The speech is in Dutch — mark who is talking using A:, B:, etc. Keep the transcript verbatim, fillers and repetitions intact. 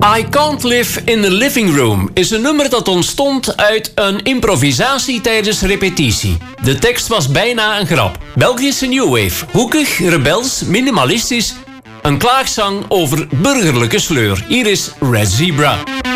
A: I Can't Live in the Living Room is een nummer dat ontstond uit een improvisatie tijdens repetitie. De tekst was bijna een grap. Belgische New Wave, hoekig, rebels, minimalistisch. Een klaagzang over burgerlijke sleur. Hier is Red Zebra.